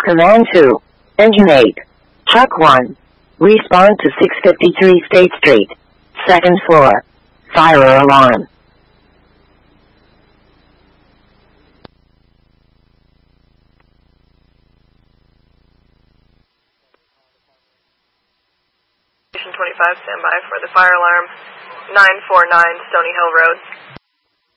Command 2. Engine 8. Truck 1. Respond to 653 State Street. Second floor. Fire alarm. Station 25, stand by for the fire alarm. 949 Stony Hill Road.